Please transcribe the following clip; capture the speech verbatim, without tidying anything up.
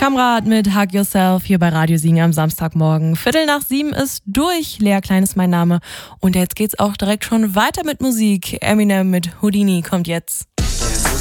Kamrat mit Hug Yourself hier bei Radio Siegen am Samstagmorgen. Viertel nach sieben ist durch. Lea Klein ist mein Name. Und jetzt geht's auch direkt schon weiter mit Musik. Eminem mit Houdini kommt jetzt.